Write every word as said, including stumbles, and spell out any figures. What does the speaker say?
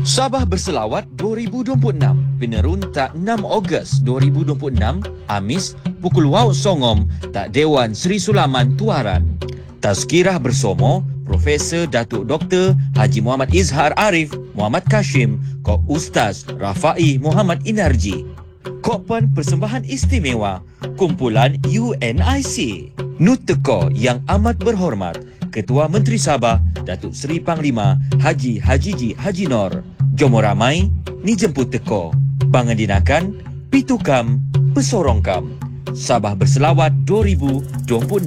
Sabah Berselawat dua ribu dua puluh enam, penerun tak enam Ogos dua ribu dua puluh enam, Amis, pukul wau songom, tak Dewan Seri Sulaman Tuaran. Tazkirah bersama Profesor Datuk Doktor Haji Muhammad Izhar Arif Muhammad Kashim, Kok Ustaz Rafai Muhammad Inarji. Kopan persembahan istimewa kumpulan U N I C. Nuteko yang amat berhormat Ketua Menteri Sabah Datuk Seri Panglima Haji Hajiji Haji Nor. Jomo ramai ni jemput teko. Pangandinakan pitukam pesorongkam. Sabah Berselawat dua ribu dua puluh enam.